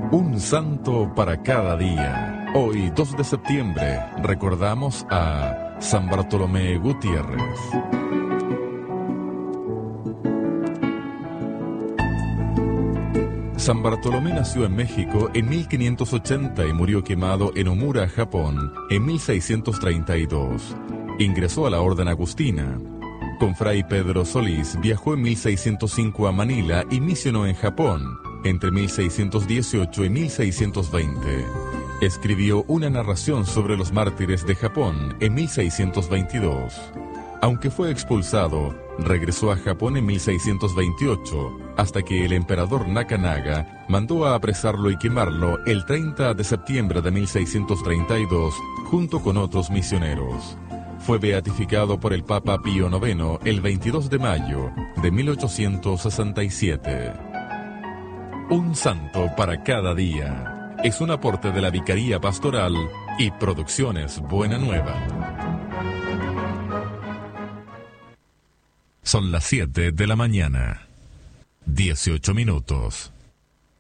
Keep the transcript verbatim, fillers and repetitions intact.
Un santo para cada día. Hoy, dos de septiembre, recordamos a San Bartolomé Gutiérrez. San Bartolomé nació en México en mil quinientos ochenta y murió quemado en Omura, Japón, en mil seiscientos treinta y dos. Ingresó a la Orden Agustina. Con Fray Pedro Solís viajó en mil seiscientos cinco a Manila y misionó en Japón entre mil seiscientos dieciocho y mil seiscientos veinte. Escribió una narración sobre los mártires de Japón en mil seiscientos veintidós. Aunque fue expulsado, regresó a Japón en mil seiscientos veintiocho, hasta que el emperador Nakanaga mandó a apresarlo y quemarlo el treinta de septiembre de mil seiscientos treinta y dos, junto con otros misioneros. Fue beatificado por el Papa Pío noveno el veintidós de mayo de mil ochocientos sesenta y siete. Un santo para cada día. Es un aporte de la Vicaría Pastoral y Producciones Buena Nueva. Son las siete de la mañana. dieciocho minutos.